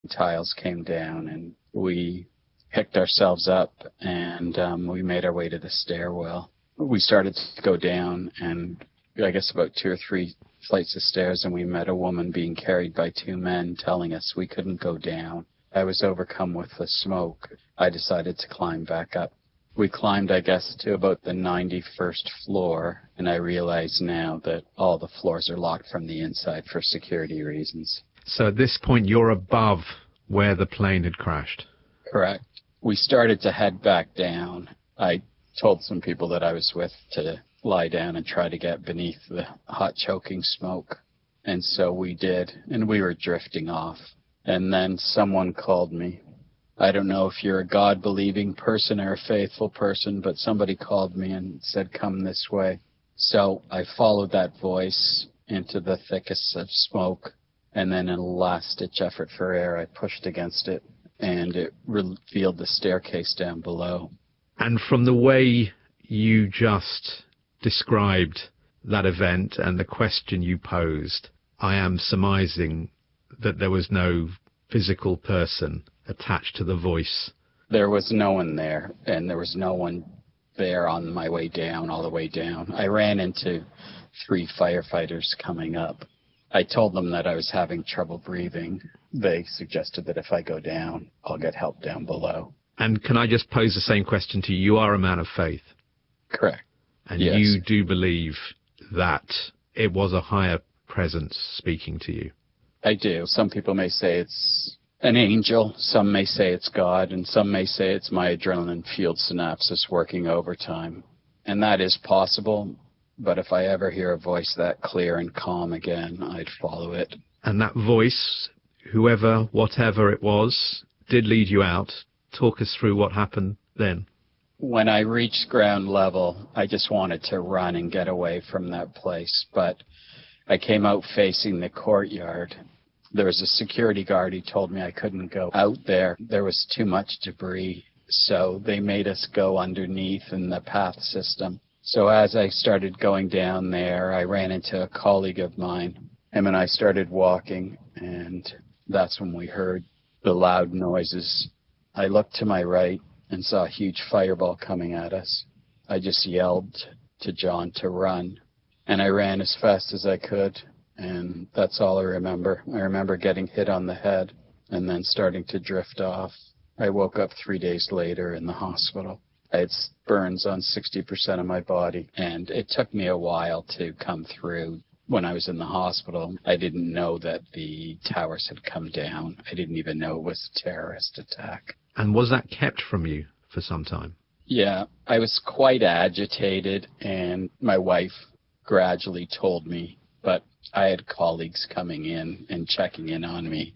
tiles came down, and we picked ourselves up, and we made our way to the stairwell. We started to go down, and I guess about 2 or 3 flights of stairs, and we met a woman being carried by 2 men telling us we couldn't go down. I was overcome with the smoke. I decided to climb back up. We climbed, I guess, to about the 91st floor, and I realize now that all the floors are locked from the inside for security reasons. So at this point, you're above where the plane had crashed? Correct. We started to head back down. I told some people that I was with to lie down and try to get beneath the hot choking smoke. And so we did, and we were drifting off. And then someone called me. I don't know if you're a God-believing person or a faithful person, but somebody called me and said, come this way. So I followed that voice into the thickest of smoke, and then in a last-ditch effort for air, I pushed against it, and it revealed the staircase down below. And from the way you just described that event and the question you posed, I am surmising that there was no physical person attached to the voice. There was no one there, and there was no one there on my way down, all the way down. I ran into 3 firefighters coming up. I told them that I was having trouble breathing. They suggested that if I go down, I'll get help down below. And can I just pose the same question to you? You are a man of faith. Correct. And yes. You do believe that it was a higher presence speaking to you? I do. Some people may say it's an angel, some may say it's God, and some may say it's my adrenaline-fueled synapses working overtime. And that is possible, but if I ever hear a voice that clear and calm again, I'd follow it. And that voice, whoever, whatever it was, did lead you out. Talk us through what happened then. When I reached ground level, I just wanted to run and get away from that place, but I came out facing the courtyard. There was a security guard who told me I couldn't go out there. There was too much debris, so they made us go underneath in the path system. So as I started going down there, I ran into a colleague of mine. Him and I started walking, and that's when we heard the loud noises. I looked to my right and saw a huge fireball coming at us. I just yelled to John to run, and I ran as fast as I could, and that's all I remember. I remember getting hit on the head and then starting to drift off. I woke up 3 days later in the hospital. I had burns on 60% of my body, and it took me a while to come through. When I was in the hospital, I didn't know that the towers had come down. I didn't even know it was a terrorist attack. And was that kept from you for some time? Yeah, I was quite agitated, and my wife gradually told me, but I had colleagues coming in and checking in on me,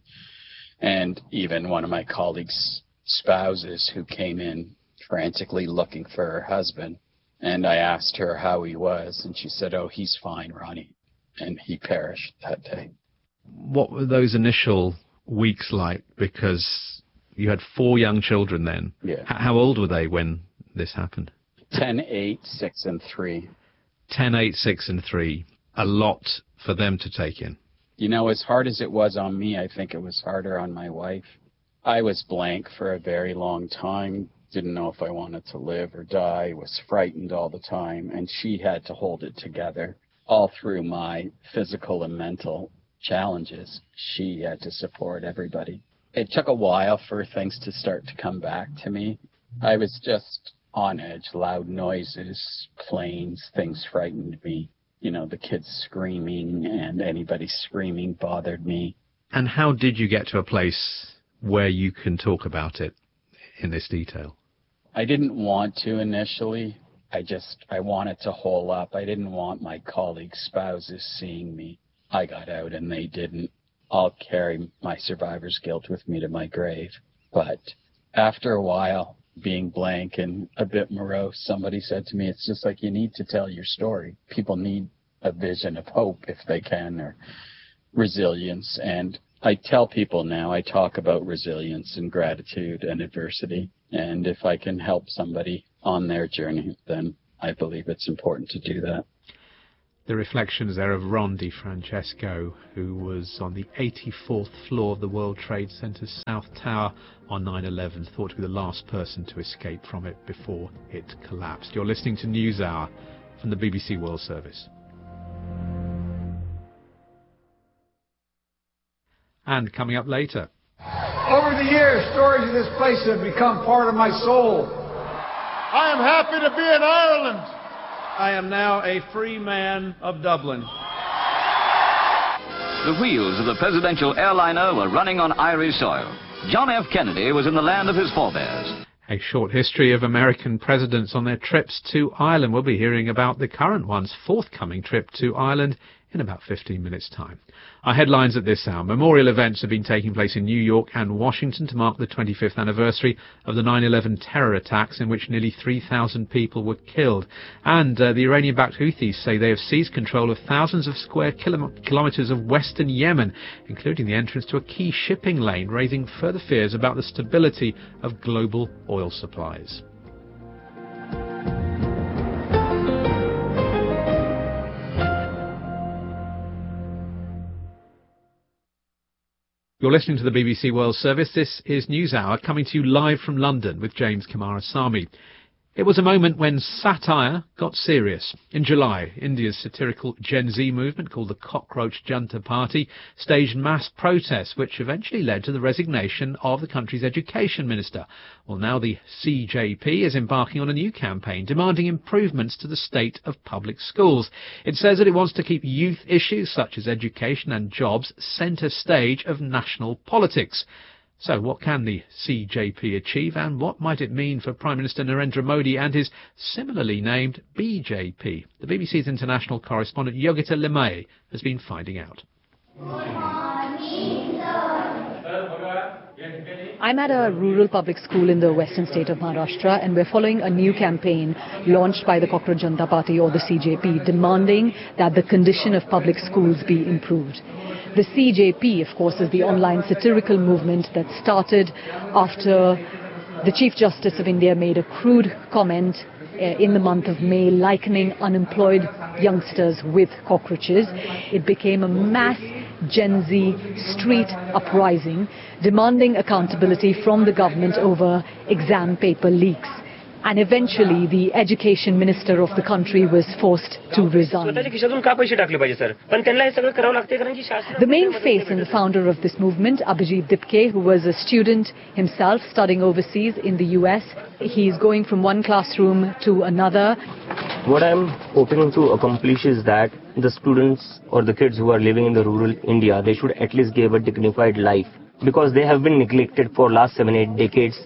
and even one of my colleagues' spouses who came in frantically looking for her husband, and I asked her how he was, and she said, "Oh, he's fine, Ronnie," and he perished that day. What were those initial weeks like? Because you had 4 young children then. Yeah. How old were they when this happened? 10, 8, 6, and 3. 10, 8, 6, and 3. A lot for them to take in. You know, as hard as it was on me, I think it was harder on my wife. I was blank for a very long time. Didn't know if I wanted to live or die. Was frightened all the time. And she had to hold it together. All through my physical and mental challenges, she had to support everybody. It took a while for things to start to come back to me. I was just on edge. Loud noises, planes, things frightened me. You know, the kids screaming and anybody screaming bothered me. And how did you get to a place where you can talk about it in this detail? I didn't want to initially. I wanted to hole up. I didn't want my colleagues' spouses seeing me. I got out and they didn't. I'll carry my survivor's guilt with me to my grave. But after a while, being blank and a bit morose, somebody said to me, it's just like you need to tell your story. People need a vision of hope if they can, or resilience. And I tell people now, I talk about resilience and gratitude and adversity. And if I can help somebody on their journey, then I believe it's important to do that. The reflections there of Ron DiFrancesco, who was on the 84th floor of the World Trade Center's South Tower on 9/11, thought to be the last person to escape from it before it collapsed. You're listening to NewsHour from the BBC World Service. And coming up later. Over the years, stories of this place have become part of my soul. I am happy to be in Ireland. I am now a free man of Dublin. The wheels of the presidential airliner were running on Irish soil. John F. Kennedy was in the land of his forebears. A short history of American presidents on their trips to Ireland. We'll be hearing about the current one's forthcoming trip to Ireland in about 15 minutes' time. Our headlines at this hour. Memorial events have been taking place in New York and Washington to mark the 25th anniversary of the 9/11 terror attacks in which nearly 3,000 people were killed. And the Iranian-backed Houthis say they have seized control of thousands of square kilometres of western Yemen, including the entrance to a key shipping lane, raising further fears about the stability of global oil supplies. You're listening to the BBC World Service. This is NewsHour, coming to you live from London with James Kumarasamy. It was a moment when satire got serious. In July, India's satirical Gen Z movement, called the Cockroach Junta Party, staged mass protests, which eventually led to the resignation of the country's education minister. Well, now the CJP is embarking on a new campaign demanding improvements to the state of public schools. It says that it wants to keep youth issues such as education and jobs centre stage of national politics. So what can the CJP achieve, and what might it mean for Prime Minister Narendra Modi and his similarly named BJP? The BBC's international correspondent Yogita Limaye has been finding out. I'm at a rural public school in the western state of Maharashtra, and we're following a new campaign launched by the Cockroach Junta Party, or the CJP, demanding that the condition of public schools be improved. The CJP, of course, is the online satirical movement that started after the Chief Justice of India made a crude comment in the month of May likening unemployed youngsters with cockroaches. It became a mass Gen Z street uprising demanding accountability from the government over exam paper leaks. And eventually the education minister of the country was forced to resign. The main face and the founder of this movement, Abhijit Dipke, who was a student himself studying overseas in the US, he's going from one classroom to another. What I'm hoping to accomplish is that the students or the kids who are living in the rural India, they should at least give a dignified life, because they have been neglected for last 7-8 decades.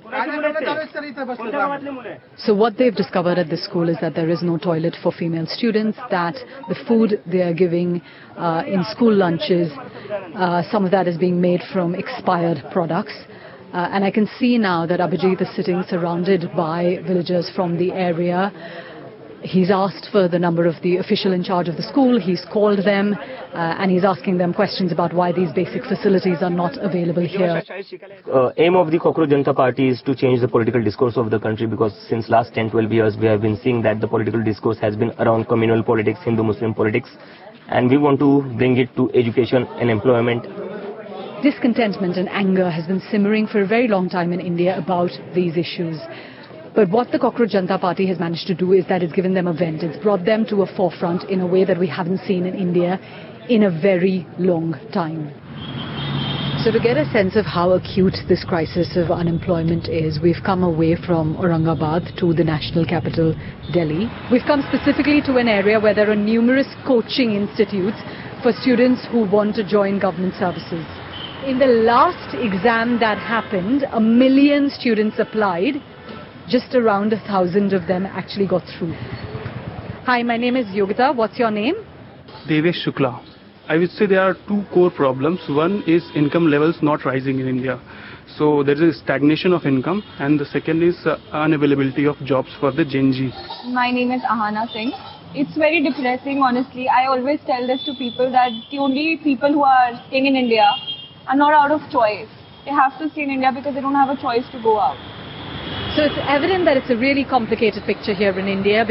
So what they've discovered at this school is that there is no toilet for female students, that the food they are giving in school lunches, some of that is being made from expired products. And I can see now that Abhijit is sitting surrounded by villagers from the area. He's asked for the number of the official in charge of the school. He's called them and he's asking them questions about why these basic facilities are not available here. Aim of the Cockroach Junta Party is to change the political discourse of the country, because since last 10-12 years we have been seeing that the political discourse has been around communal politics, Hindu-Muslim politics, and we want to bring it to education and employment. Discontentment and anger has been simmering for a very long time in India about these issues. But what the Cockroach Junta Party has managed to do is that it's given them a vent. It's brought them to a forefront in a way that we haven't seen in India in a very long time. So to get a sense of how acute this crisis of unemployment is, we've come away from Aurangabad to the national capital, Delhi. We've come specifically to an area where there are numerous coaching institutes for students who want to join government services. In the last exam that happened, 1 million students applied. Just around 1,000 of them actually got through. Hi, my name is Yogita. What's your name? Devesh Shukla. I would say there are two core problems. One is income levels not rising in India. So there is a stagnation of income, and the second is unavailability of jobs for the Gen Z. My name is Ahana Singh. It's very depressing, honestly. I always tell this to people that the only people who are staying in India are not out of choice. They have to stay in India because they don't have a choice to go out. So it's evident that it's a really complicated picture here in India, because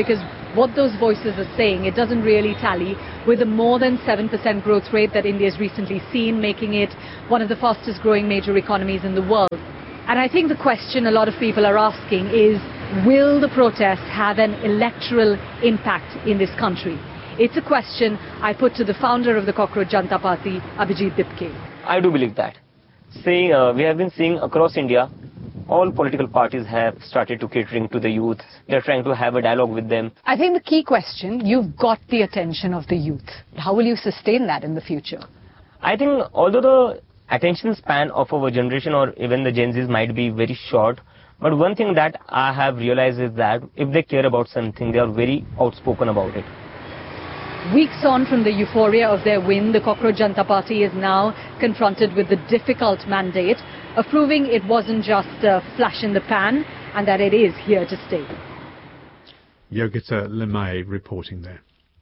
what those voices are saying, it doesn't really tally with the more than 7% growth rate that India has recently seen, making it one of the fastest growing major economies in the world. And I think the question a lot of people are asking is, will the protests have an electoral impact in this country? It's a question I put to the founder of the Cockroach Janta Party, Abhijit Dipke. I do believe that. We have been seeing across India, all political parties have started to catering to the youth. They're trying to have a dialogue with them. I think the key question, you've got the attention of the youth. How will you sustain that in the future? I think although the attention span of our generation or even the Gen Zs might be very short, but one thing that I have realized is that if they care about something, they are very outspoken about it. Weeks on from the euphoria of their win, the Cockroach Janta Party is now confronted with the difficult mandate of proving it wasn't just a flash in the pan and that it is here to stay. Yogita Limaye reporting there.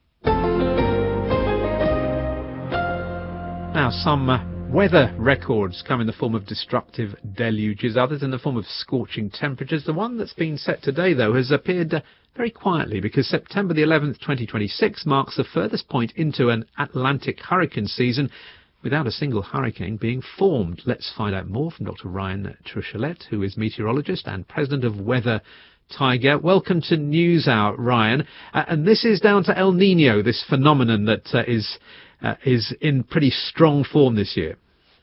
Now, some weather records come in the form of destructive deluges, others in the form of scorching temperatures. The one that's been set today, though, has appeared very quietly, because September the 11th, 2026 marks the furthest point into an Atlantic hurricane season without a single hurricane being formed. Let's find out more from Dr. Ryan Truchelet, who is meteorologist and president of Weather Tiger. Welcome to NewsHour, Ryan. And this is down to El Nino, this phenomenon that is in pretty strong form this year.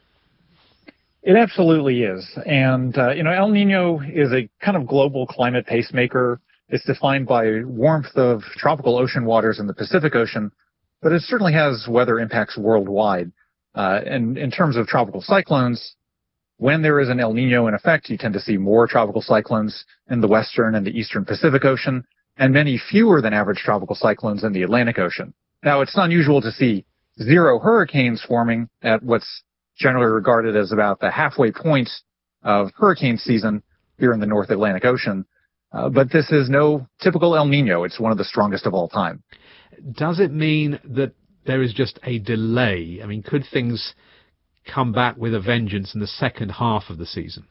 It absolutely is. And, El Nino is a kind of global climate pacemaker. It's defined by warmth of tropical ocean waters in the Pacific Ocean, but it certainly has weather impacts worldwide. And in terms of tropical cyclones, when there is an El Nino in effect, you tend to see more tropical cyclones in the western and the eastern Pacific Ocean, and many fewer than average tropical cyclones in the Atlantic Ocean. Now, it's unusual to see zero hurricanes forming at what's generally regarded as about the halfway point of hurricane season here in the North Atlantic Ocean. But this is no typical El Nino. It's one of the strongest of all time. Does it mean that there is just a delay? I mean, could things come back with a vengeance in the second half of the season?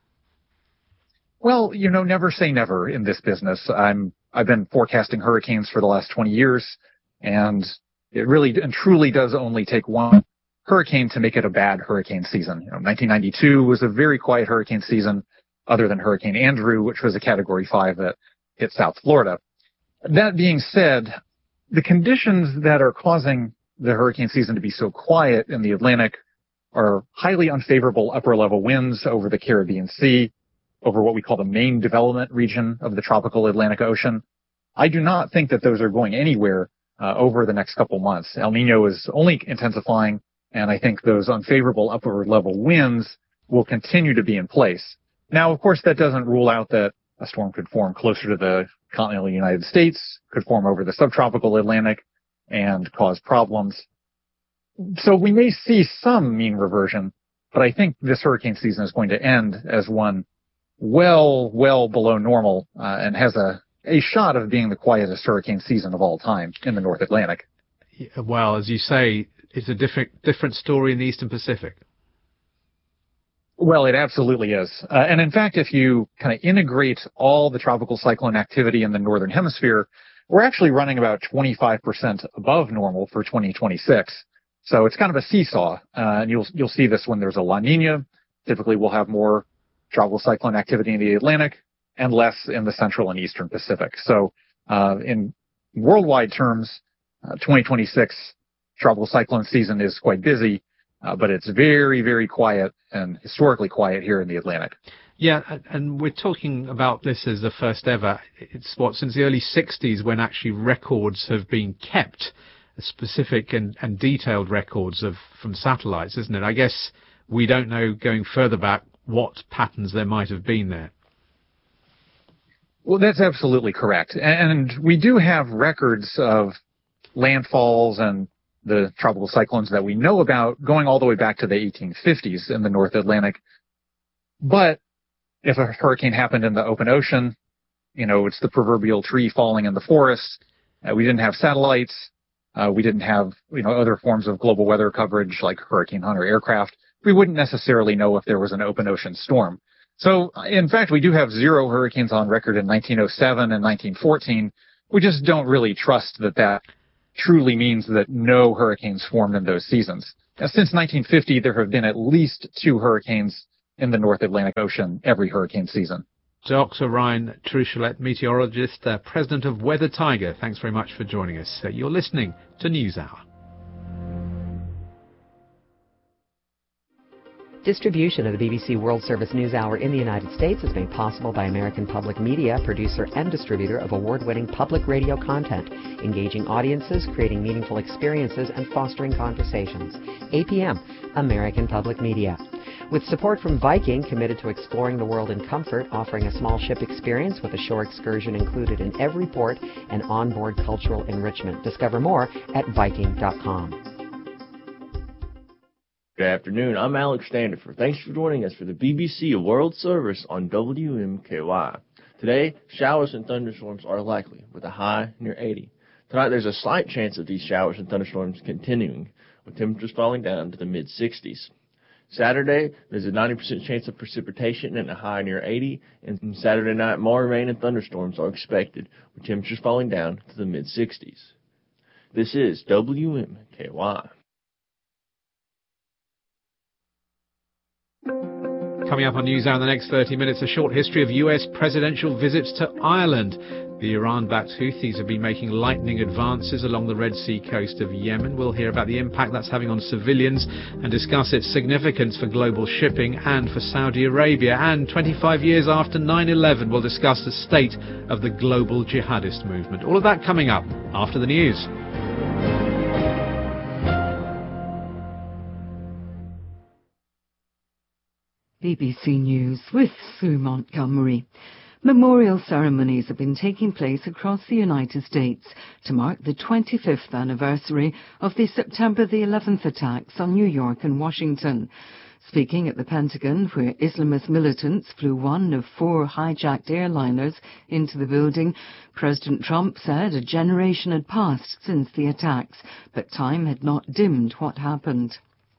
Well, never say never in this business. I've been forecasting hurricanes for the last 20 years, and it really and truly does only take one hurricane to make it a bad hurricane season. 1992 was a very quiet hurricane season, other than Hurricane Andrew, which was a Category 5 that hit South Florida. That being said, the conditions that are causing the hurricane season to be so quiet in the Atlantic are highly unfavorable upper-level winds over the Caribbean Sea, over what we call the main development region of the tropical Atlantic Ocean. I do not think that those are going anywhere over the next couple months. El Nino is only intensifying, and I think those unfavorable upper-level winds will continue to be in place. Now, of course, that doesn't rule out that a storm could form closer to the continental United States, could form over the subtropical Atlantic, and cause problems. So we may see some mean reversion, but I think this hurricane season is going to end as one well below normal, and has a shot of being the quietest hurricane season of all time in the North Atlantic. Well, as you say, it's a different story in the Eastern Pacific. Well, it absolutely is. And in fact, if you kind of integrate all the tropical cyclone activity in the Northern Hemisphere, we're actually running about 25% above normal for 2026. So it's kind of a seesaw. And you'll see this when there's a La Nina. Typically, we'll have more tropical cyclone activity in the Atlantic and less in the Central and Eastern Pacific. So in worldwide terms, 2026 tropical cyclone season is quite busy. But it's very, very quiet and historically quiet here in the Atlantic. Yeah, and we're talking about this as the first ever. It's since the early 60s when actually records have been kept, specific and detailed records from satellites, isn't it? I guess we don't know going further back what patterns there might have been there. Well, that's absolutely correct. And we do have records of landfalls and the tropical cyclones that we know about going all the way back to the 1850s in the North Atlantic. But if a hurricane happened in the open ocean, it's the proverbial tree falling in the forest. We didn't have satellites. We didn't have, other forms of global weather coverage like Hurricane Hunter aircraft. We wouldn't necessarily know if there was an open ocean storm. So, in fact, we do have zero hurricanes on record in 1907 and 1914, we just don't really trust that that truly means that no hurricanes formed in those seasons. Now, since 1950, there have been at least 2 hurricanes in the North Atlantic Ocean every hurricane season. Dr. Ryan Truchelet, meteorologist, president of Weather Tiger, thanks very much for joining us. You're listening to NewsHour. Distribution of the BBC World Service NewsHour in the United States is made possible by American Public Media, producer and distributor of award-winning public radio content, engaging audiences, creating meaningful experiences, and fostering conversations. APM, American Public Media. With support from Viking, committed to exploring the world in comfort, offering a small ship experience with a shore excursion included in every port and onboard cultural enrichment. Discover more at Viking.com. Good afternoon, I'm Alex Standifer. Thanks for joining us for the BBC World Service on WMKY. Today, showers and thunderstorms are likely, with a high near 80. Tonight, there's a slight chance of these showers and thunderstorms continuing, with temperatures falling down to the mid-60s. Saturday, there's a 90% chance of precipitation and a high near 80, and Saturday night, more rain and thunderstorms are expected, with temperatures falling down to the mid-60s. This is WMKY. Coming up on NewsHour in the next 30 minutes, a short history of US presidential visits to Ireland. The Iran-backed Houthis have been making lightning advances along the Red Sea coast of Yemen. We'll hear about the impact that's having on civilians and discuss its significance for global shipping and for Saudi Arabia. And 25 years after 9/11, we'll discuss the state of the global jihadist movement. All of that coming up after the news. BBC News with Sue Montgomery. Memorial ceremonies have been taking place across the United States to mark the 25th anniversary of the September the 11th attacks on New York and Washington. Speaking at the Pentagon, where Islamist militants flew one of 4 hijacked airliners into the building, President Trump said a generation had passed since the attacks, but time had not dimmed what happened.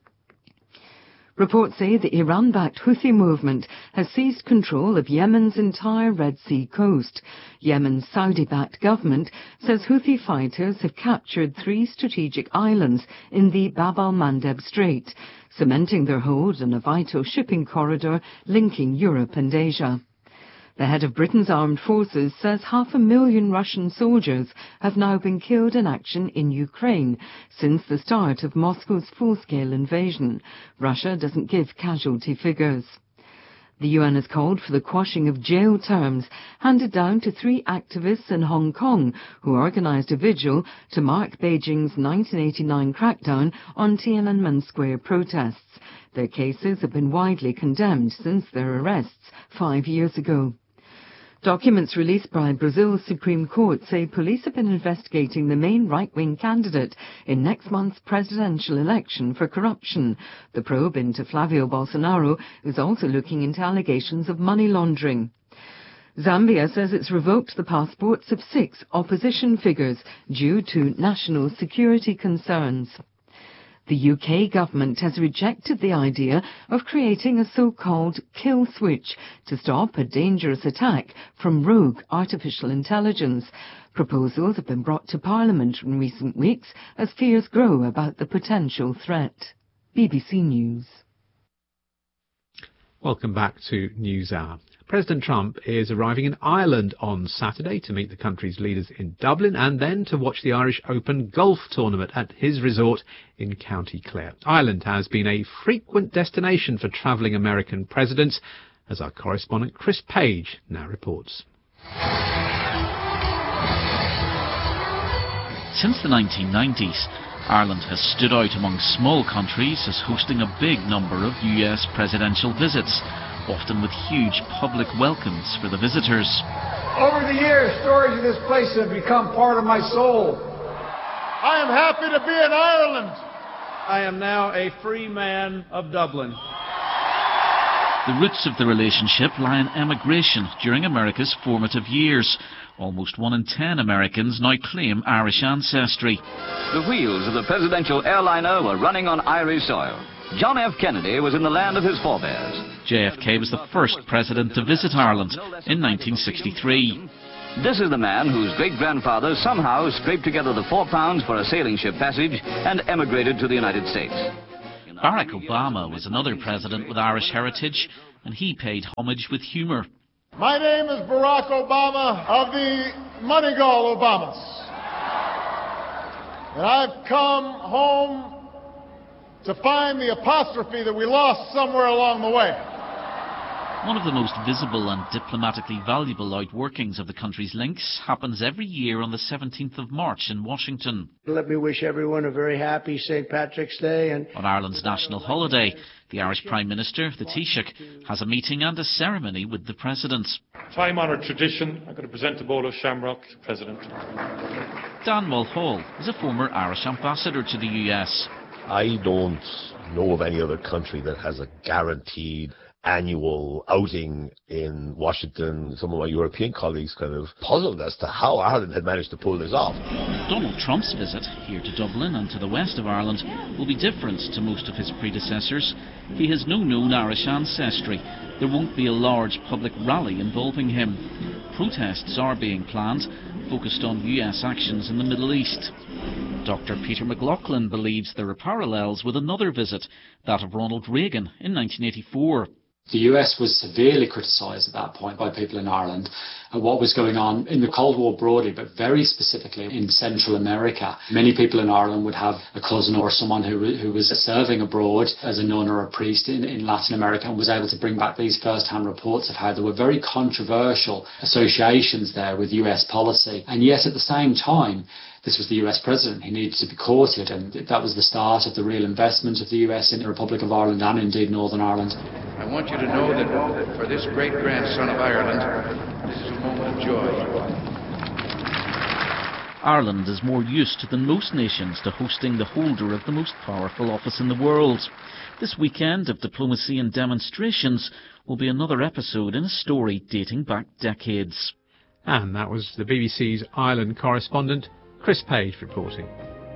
Reports say the Iran-backed Houthi movement has seized control of Yemen's entire Red Sea coast. Yemen's Saudi-backed government says Houthi fighters have captured 3 strategic islands in the Bab al-Mandeb Strait, cementing their hold on a vital shipping corridor linking Europe and Asia. The head of Britain's armed forces says 500,000 Russian soldiers have now been killed in action in Ukraine since the start of Moscow's full-scale invasion. Russia doesn't give casualty figures. The UN has called for the quashing of jail terms handed down to 3 activists in Hong Kong who organised a vigil to mark Beijing's 1989 crackdown on Tiananmen Square protests. Their cases have been widely condemned since their arrests 5 years ago. Documents released by Brazil's Supreme Court say police have been investigating the main right-wing candidate in next month's presidential election for corruption. The probe into Flavio Bolsonaro is also looking into allegations of money laundering. Zambia says it's revoked the passports of 6 opposition figures due to national security concerns. The UK government has rejected the idea of creating a so-called kill switch to stop a dangerous attack from rogue artificial intelligence. Proposals have been brought to Parliament in recent weeks as fears grow about the potential threat. BBC News. Welcome back to NewsHour. President Trump is arriving in Ireland on Saturday to meet the country's leaders in Dublin and then to watch the Irish Open golf tournament at his resort in County Clare. Ireland has been a frequent destination for travelling American presidents, as our correspondent Chris Page now reports. Since the 1990s, Ireland has stood out among small countries as hosting a big number of US presidential visits, often with huge public welcomes for the visitors. Over the years, stories of this place have become part of my soul. I am happy to be in Ireland. I am now a free man of Dublin. The roots of the relationship lie in emigration during America's formative years. Almost 1 in 10 Americans now claim Irish ancestry. The wheels of the presidential airliner were running on Irish soil. John F. Kennedy was in the land of his forebears. JFK was the first president to visit Ireland in 1963. This is the man whose great-grandfather somehow scraped together the £4 for a sailing ship passage and emigrated to the United States. Barack Obama was another president with Irish heritage, and he paid homage with humour. My name is Barack Obama of the Moneygall Obamas. And I've come home to find the apostrophe that we lost somewhere along the way. One of the most visible and diplomatically valuable outworkings of the country's links happens every year on the 17th of March in Washington. Let me wish everyone a very happy St. Patrick's Day. On Ireland's national holiday, the Irish Prime Minister, the Taoiseach, has a meeting and a ceremony with the President. Time-honoured tradition, I'm going to present a bowl of shamrock to the President. Dan Mulhall is a former Irish ambassador to the US. I don't know of any other country that has a guaranteed annual outing in Washington. Some of my European colleagues kind of puzzled as to how Ireland had managed to pull this off. Donald Trump's visit here to Dublin and to the west of Ireland will be different to most of his predecessors. He has no known Irish ancestry. There won't be a large public rally involving him. Protests are being planned, focused on US actions in the Middle East. Dr. Peter McLaughlin believes there are parallels with another visit, that of Ronald Reagan in 1984. The US was severely criticised at that point by people in Ireland at what was going on in the Cold War broadly, but very specifically in Central America. Many people in Ireland would have a cousin or someone who was serving abroad as a nun or a priest in Latin America and was able to bring back these first-hand reports of how there were very controversial associations there with US policy. And yet at the same time, this was the US president. He needed to be courted, and that was the start of the real investment of the US in the Republic of Ireland and indeed Northern Ireland. I want you to know that for this great grandson of Ireland, this is a moment of joy. Ireland is more used than most nations to hosting the holder of the most powerful office in the world. This weekend of diplomacy and demonstrations will be another episode in a story dating back decades. And that was the BBC's Ireland correspondent, Chris Page, reporting.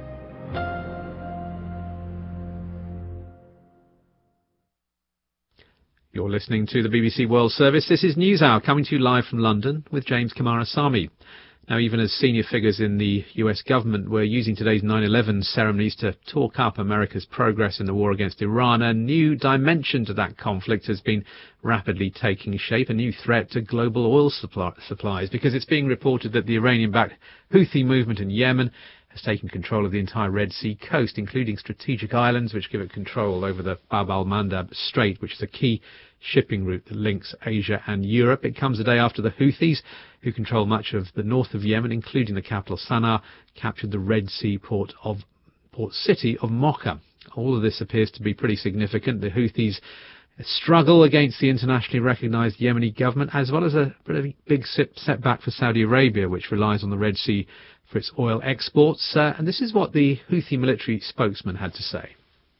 You're listening to the BBC World Service. This is NewsHour, coming to you live from London with James Kamarasamy. Now, even as senior figures in the US government were using today's 9/11 ceremonies to talk up America's progress in the war against Iran, a new dimension to that conflict has been rapidly taking shape, a new threat to global oil supplies, because it's being reported that the Iranian-backed Houthi movement in Yemen has taken control of the entire Red Sea coast, including strategic islands which give it control over the Bab al-Mandab Strait, which is a key shipping route that links Asia and Europe. It comes a day after the Houthis, who control much of the north of Yemen, including the capital Sana'a, captured the Red Sea port city of Mocha. All of this appears to be pretty significant. The Houthis struggle against the internationally recognised Yemeni government, as well as a pretty big setback for Saudi Arabia, which relies on the Red Sea for its oil exports. And this is what the Houthi military spokesman had to say.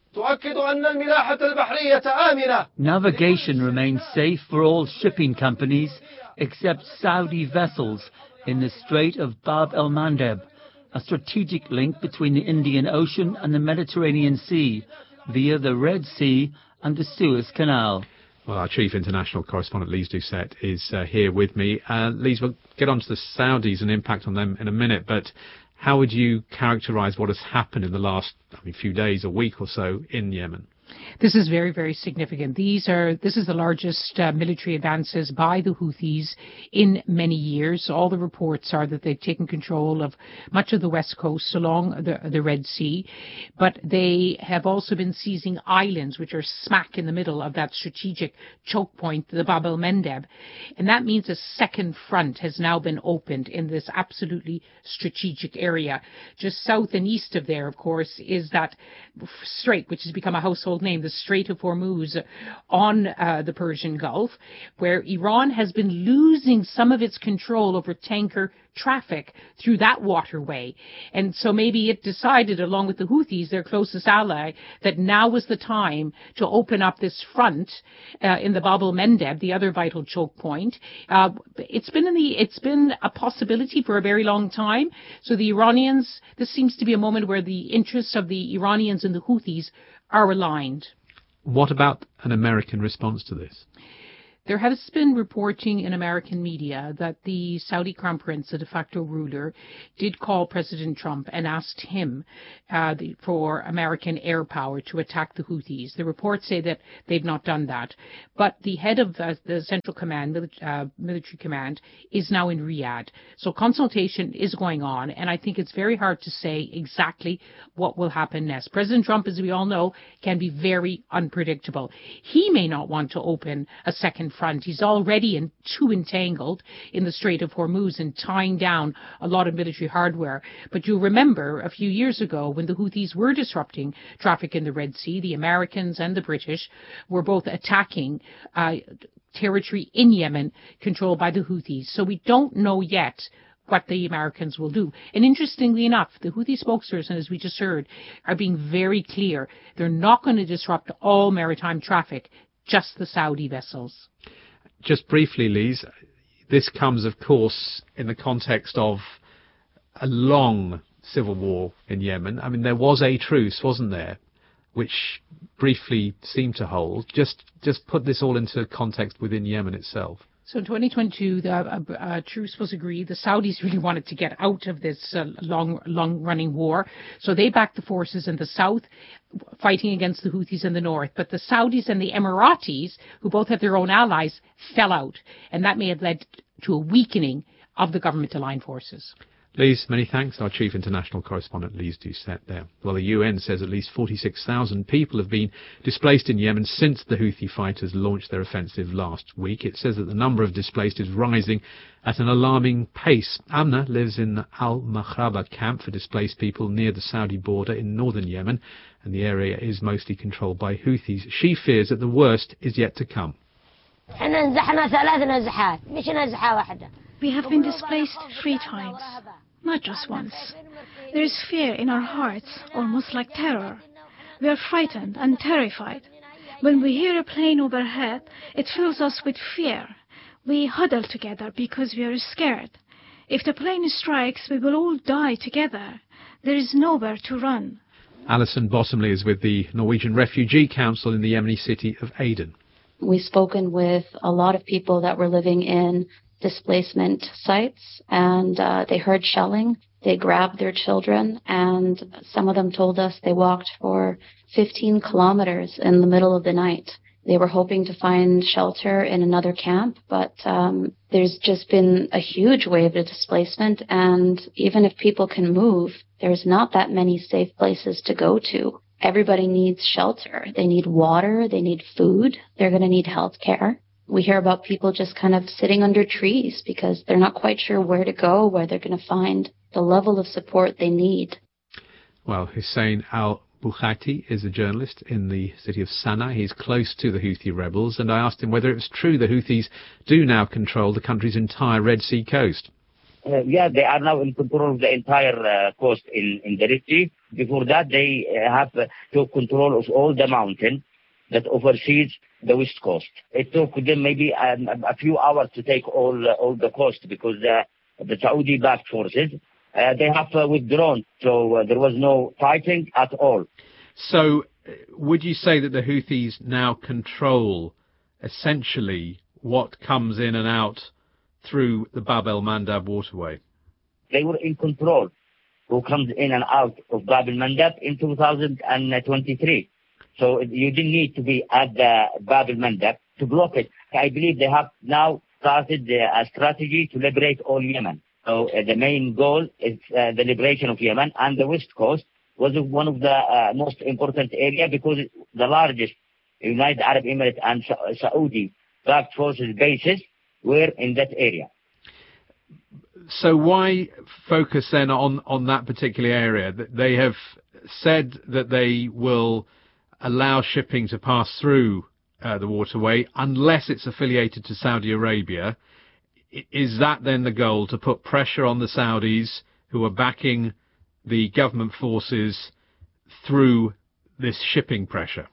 Navigation remains safe for all shipping companies except Saudi vessels in the Strait of Bab el-Mandeb, a strategic link between the Indian Ocean and the Mediterranean Sea via the Red Sea and the Suez Canal. Well, our chief international correspondent, Lise Doucette, is here with me. Lise, we'll get on to the Saudis and impact on them in a minute, but how would you characterise what has happened in the last few days, a week or so, in Yemen? This is very, very significant. This is the largest military advances by the Houthis in many years. All the reports are that they've taken control of much of the west coast along the Red Sea, but they have also been seizing islands which are smack in the middle of that strategic choke point, the Bab el-Mandeb. And that means a second front has now been opened in this absolutely strategic area. Just south and east of there, of course, is that strait, which has become a household name, the Strait of Hormuz on the Persian Gulf, where Iran has been losing some of its control over tanker traffic through that waterway. And so maybe it decided, along with the Houthis, their closest ally, that now was the time to open up this front in the Bab el-Mandeb, the other vital choke point. It's been a possibility for a very long time. So the Iranians, this seems to be a moment where the interests of the Iranians and the Houthis are aligned. What about an American response to this? There has been reporting in American media that the Saudi Crown Prince, the de facto ruler, did call President Trump and asked him for American air power to attack the Houthis. The reports say that they've not done that. But the head of the Central Command, Military Command, is now in Riyadh. So consultation is going on, and I think it's very hard to say exactly what will happen next. President Trump, as we all know, can be very unpredictable. He may not want to open a second front. He's already too entangled in the Strait of Hormuz and tying down a lot of military hardware. But you remember a few years ago when the Houthis were disrupting traffic in the Red Sea, the Americans and the British were both attacking territory in Yemen controlled by the Houthis. So we don't know yet what the Americans will do. And interestingly enough, the Houthi spokesperson, as we just heard, are being very clear. They're not going to disrupt all maritime traffic, just the Saudi vessels. Just briefly, Lise, this comes, of course, in the context of a long civil war in Yemen. I mean, there was a truce, wasn't there, which briefly seemed to hold. Just put this all into context within Yemen itself. So in 2022, the truce was agreed. The Saudis really wanted to get out of this long-running war. So they backed the forces in the south, fighting against the Houthis in the north. But the Saudis and the Emiratis, who both have their own allies, fell out. And that may have led to a weakening of the government-aligned forces. Lise, many thanks. Our chief international correspondent, Lise Doucet there. Well, the UN says at least 46,000 people have been displaced in Yemen since the Houthi fighters launched their offensive last week. It says that the number of displaced is rising at an alarming pace. Amna lives in the Al-Makhraba camp for displaced people near the Saudi border in northern Yemen, and the area is mostly controlled by Houthis. She fears that the worst is yet to come. We have been displaced 3 times, not just once. There is fear in our hearts, almost like terror. We are frightened and terrified. When we hear a plane overhead, it fills us with fear. We huddle together because we are scared. If the plane strikes, we will all die together. There is nowhere to run. Alison Bottomley is with the Norwegian Refugee Council in the Yemeni city of Aden. We've spoken with a lot of people that were living in displacement sites, and they heard shelling. They grabbed their children, and some of them told us they walked for 15 kilometers in the middle of the night. They were hoping to find shelter in another camp, but there's just been a huge wave of displacement, and even if people can move, there's not that many safe places to go to. Everybody needs shelter. They need water. They need food. They're going to need health care. We hear about people just kind of sitting under trees because they're not quite sure where to go, where they're going to find the level of support they need. Well, Hussein al-Bukhati is a journalist in the city of Sana'a. He's close to the Houthi rebels, and I asked him whether it was true the Houthis do now control the country's entire Red Sea coast. Yeah, they are now in control of the entire coast in the Red Sea. Before that, they have took control of all the mountain that oversees the west coast. It took them maybe a few hours to take all the coast because the Saudi-backed forces, they have withdrawn. So there was no fighting at all. So would you say that the Houthis now control essentially what comes in and out through the Bab el-Mandab waterway? They were in control who comes in and out of Bab el-Mandab in 2023. So you didn't need to be at the Bab el-Mandab to block it. I believe they have now started a strategy to liberate all Yemen. So the main goal is the liberation of Yemen, and the west coast was one of the most important areas because the largest United Arab Emirates and Saudi-backed forces bases were in that area. So why focus then on that particular area? They have said that they will allow shipping to pass through the waterway unless it's affiliated to Saudi Arabia. Is that then the goal, to put pressure on the Saudis who are backing the government forces through this shipping pressure?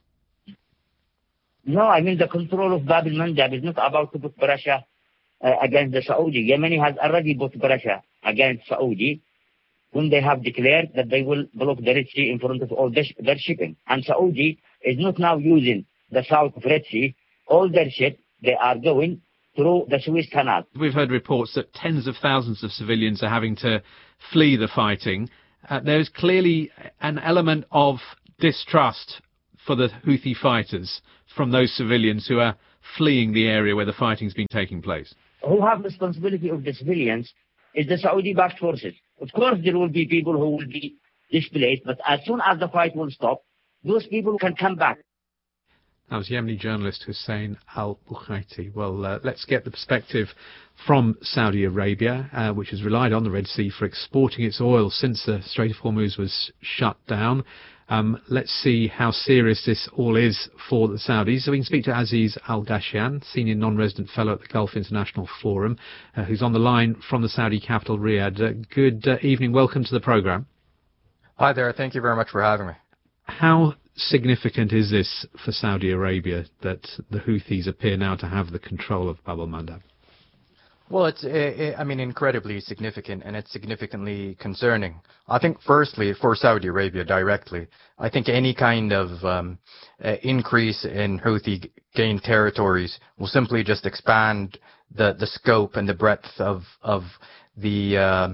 No, I mean the control of Bab el-Mandab is not about to put pressure against the Saudi. Yemeni has already put pressure against Saudi when they have declared that they will block the Red Sea in front of all their shipping. And Saudi is not now using the south of Red Sea. All their ship they are going through the Suez Canal. We've heard reports that tens of thousands of civilians are having to flee the fighting. There's clearly an element of distrust for the Houthi fighters from those civilians who are fleeing the area where the fighting's been taking place. Who have responsibility of the civilians is the Saudi-backed forces. Of course, there will be people who will be displaced, but as soon as the fight will stop, those people can come back. That was Yemeni journalist Hussein al-Bukhaiti. Well, let's get the perspective from Saudi Arabia, which has relied on the Red Sea for exporting its oil since the Strait of Hormuz was shut down. Let's see how serious this all is for the Saudis. So we can speak to Aziz Al-Ghashian, Senior Non-Resident Fellow at the Gulf International Forum, who's on the line from the Saudi capital, Riyadh. Good evening. Welcome to the programme. Hi there. Thank you very much for having me. How significant is this for Saudi Arabia that the Houthis appear now to have the control of Bab al-Mandab? Well, it's incredibly significant, and it's significantly concerning. I think, firstly, for Saudi Arabia directly, I think any kind of increase in Houthi gained territories will simply just expand the scope and the breadth of the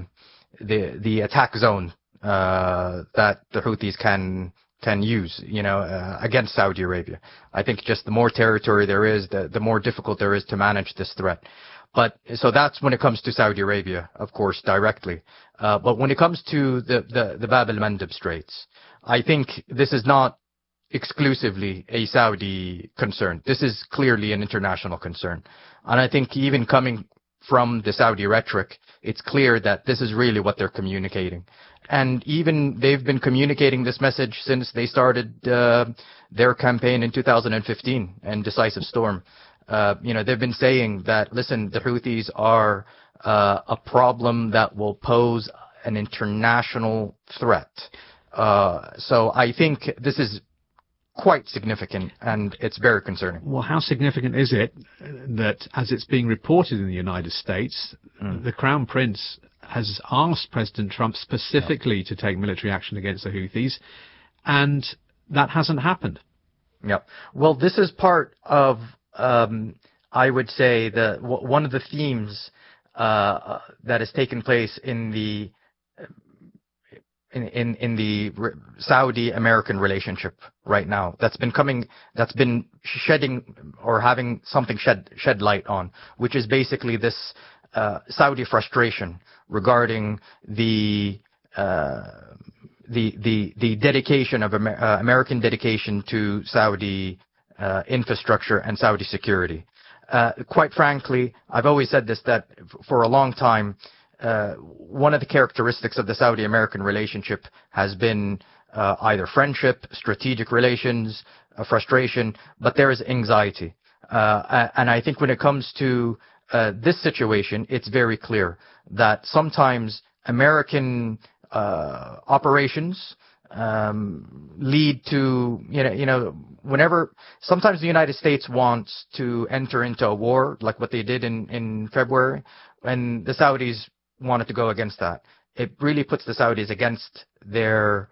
attack zone that the Houthis can use, against Saudi Arabia. I think just the more territory there is, the more difficult there is to manage this threat. But so that's when it comes to Saudi Arabia, of course, directly. But when it comes to the Bab al-Mandab Straits, I think this is not exclusively a Saudi concern. This is clearly an international concern. And I think even coming from the Saudi rhetoric, it's clear that this is really what they're communicating. And even they've been communicating this message since they started their campaign in 2015 and Decisive Storm. They've been saying that, listen, the Houthis are a problem that will pose an international threat. So I think this is quite significant, and it's very concerning. Well, how significant is it that, as it's being reported in the United States, the Crown Prince has asked President Trump specifically to take military action against the Houthis, and that hasn't happened? Yep. Well, this is part of, I would say, one of the themes that has taken place in the Saudi-American relationship right now. That's been shedding or having something shed light on, which is basically this Saudi frustration regarding the dedication of American dedication to Saudi infrastructure and Saudi security. Quite frankly, I've always said this, that for a long time, one of the characteristics of the Saudi-American relationship has been either friendship, strategic relations, frustration, but there is anxiety. And I think when it comes to this situation, it's very clear that sometimes American operations lead to, whenever sometimes the United States wants to enter into a war, like what they did in February, and the Saudis wanted to go against that. It really puts the Saudis against their,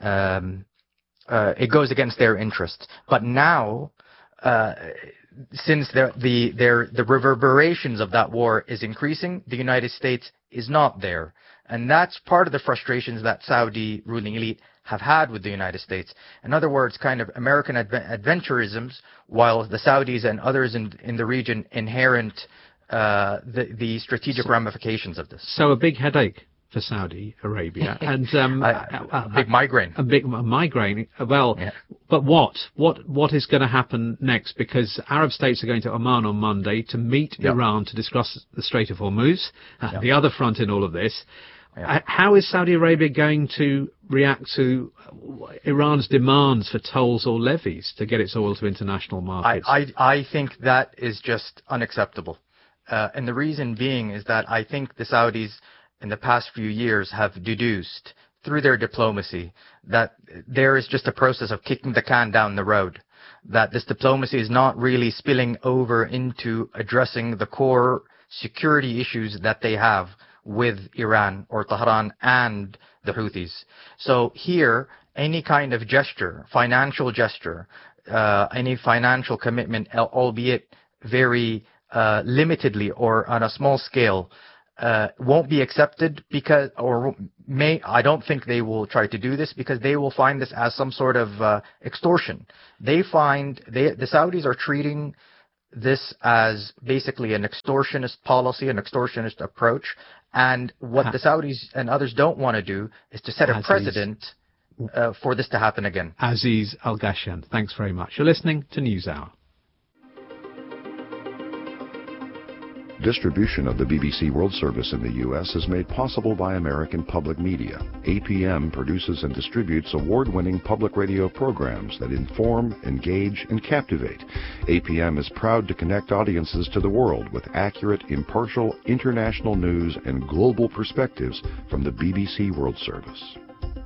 it goes against their interests. But now, since the reverberations of that war is increasing, the United States is not there. And that's part of the frustrations that Saudi ruling elite have had with the United States. In other words, kind of American adventurisms, while the Saudis and others in the region inherent the strategic ramifications of this. So a big headache for Saudi Arabia, and a big migraine. A big migraine. Well, yeah. But what is going to happen next? Because Arab states are going to Oman on Monday to meet Iran to discuss the Strait of Hormuz, the other front in all of this. How is Saudi Arabia going to react to Iran's demands for tolls or levies to get its oil to international markets? I think that is just unacceptable. And the reason being is that I think the Saudis in the past few years have deduced through their diplomacy that there is just a process of kicking the can down the road, that this diplomacy is not really spilling over into addressing the core security issues that they have with Iran or Tehran and the Houthis. So here, any kind of gesture, financial gesture, any financial commitment, albeit very limitedly or on a small scale won't be accepted because, I don't think they will try to do this because they will find this as some sort of extortion. The Saudis are treating this as basically an extortionist policy, an extortionist approach, and what the Saudis and others don't want to do is to set a precedent for this to happen again. Aziz Al-Ghashan, thanks very much. You're listening to NewsHour. Distribution of the BBC World Service in the U.S. is made possible by American Public Media. APM produces and distributes award-winning public radio programs that inform, engage, and captivate. APM is proud to connect audiences to the world with accurate, impartial, international news and global perspectives from the BBC World Service.